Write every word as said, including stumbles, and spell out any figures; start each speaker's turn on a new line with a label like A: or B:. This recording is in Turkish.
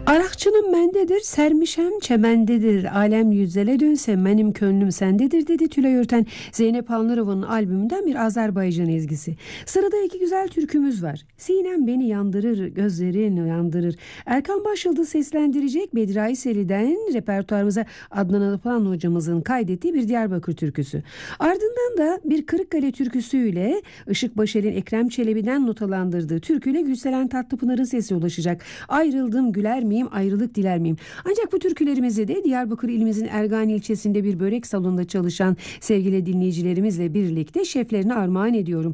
A: Arakçının mendedir, sermişem çemendedir. Alem yüzele dönse benim könlüm sendedir dedi Tülay Örten, Zeynep Anlırova'nın albümünden bir Azerbaycan ezgisi. Sırada iki güzel türkümüz var. Sinem beni yandırır, gözlerin uyandırır. Erkan Başyıldız seslendirecek. Bedri Ayseli'den repertuarımıza Adnan Alıpan hocamızın kaydettiği bir Diyarbakır türküsü. Ardından da bir Kırıkkale türküsüyle Işık Başel'in Ekrem Çelebi'den notalandırdığı türküyle Gülseren Tatlıpınar'ın sesi ulaşacak. Ayrıldım güler miyim, ayrılık diler miyim? Ancak bu türkülerimizi de Diyarbakır ilimizin Ergani ilçesinde bir börek salonunda çalışan sevgili dinleyicilerimizle birlikte şeflerine armağan ediyorum.